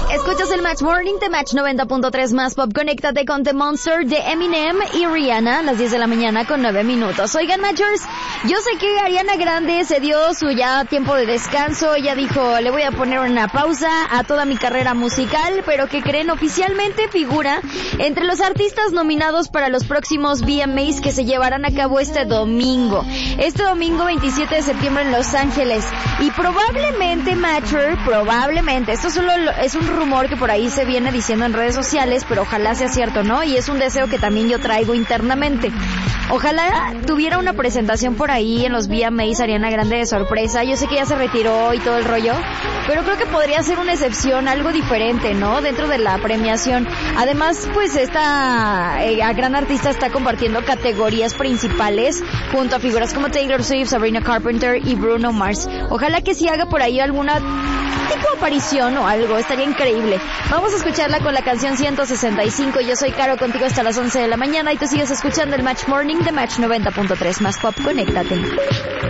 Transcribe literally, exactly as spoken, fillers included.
Escuchas el Match Morning de Match noventa punto tres más Pop. Conéctate con The Monster de Eminem y Rihanna a las diez de la mañana con nueve minutos. Oigan, Matchers, yo sé que Ariana Grande se dio su ya tiempo de descanso. Ella dijo, le voy a poner una pausa a toda mi carrera musical, pero que creen oficialmente figura entre los artistas nominados para los próximos V M As que se llevarán a cabo este domingo. Este domingo veintisiete de septiembre en Los Ángeles. Y probablemente, Matcher, probablemente, esto solo es un rumor que por ahí se viene diciendo en redes sociales, pero ojalá sea cierto, ¿no? Y es un deseo que también yo traigo internamente. Ojalá tuviera una presentación por ahí en los V M As Ariana Grande de sorpresa. Yo sé que ya se retiró y todo el rollo, pero creo que podría ser una excepción, algo diferente, ¿no? Dentro de la premiación. Además, pues esta eh, gran artista está compartiendo categorías principales junto a figuras como Taylor Swift, Sabrina Carpenter y Bruno Mars. Ojalá que sí haga por ahí alguna tipo de aparición o algo, estaría increíble. Vamos a escucharla con la canción ciento sesenta y cinco. Yo soy Caro, contigo hasta las once de la mañana y tú sigues escuchando el Match Morning de Match noventa punto tres más Pop. Conéctate.